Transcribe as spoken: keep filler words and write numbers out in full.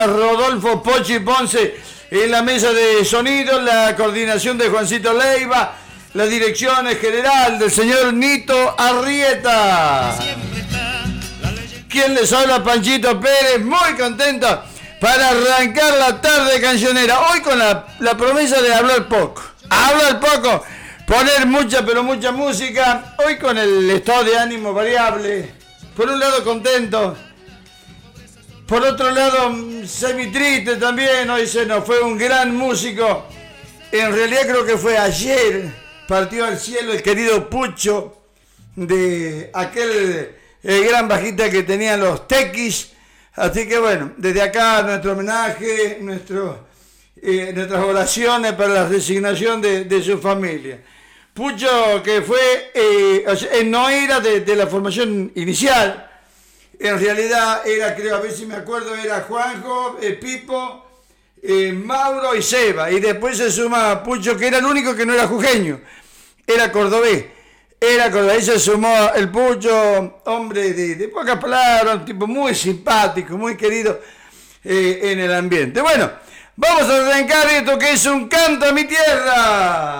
Rodolfo Pochi Ponce en la mesa de sonido, la coordinación de Juancito Leiva, la dirección general del señor Nito Arrieta. ¿Quién les habla? Panchito Pérez, muy contento para arrancar la tarde cancionera. Hoy con la, la promesa de hablar poco. Hablar poco, poner mucha pero mucha música. Hoy con el estado de ánimo variable. Por un lado contento. Por otro lado, semi triste también. Hoy se nos fue un gran músico. En realidad creo que fue ayer. Partió al cielo el querido Pucho. De aquel el gran bajista que tenían los Tequis. Así que bueno, desde acá nuestro homenaje, nuestro, eh, nuestras oraciones para la resignación de, de su familia. Pucho que fue, eh, o sea, no era de, de la formación inicial. En realidad era, creo, a ver si me acuerdo, era Juanjo, eh, Pipo, eh, Mauro y Seba. Y después se suma Pucho, que era el único que no era jujeño, era cordobés. Era cordobés, ahí se sumó el Pucho, hombre de, de pocas palabras, un tipo muy simpático, muy querido eh, en el ambiente. Bueno, vamos a arrancar esto que es un canto a mi tierra.